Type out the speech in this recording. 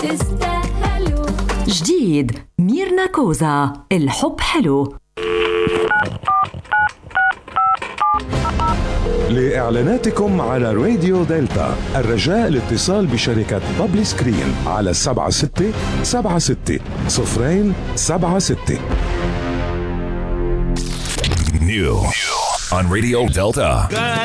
تستاهلوا. جديد ميرنا كوزا، الحب حلو. لإعلاناتكم على راديو دلتا الرجاء الاتصال بشركة بابلي سكرين على 7676 New on Radio Delta.